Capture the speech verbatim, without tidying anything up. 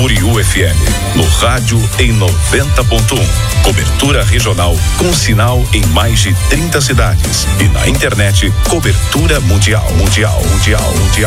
Camboriú F M, no rádio em noventa ponto um. Cobertura regional com sinal em mais de trinta cidades. E na internet, cobertura mundial, mundial, mundial, mundial.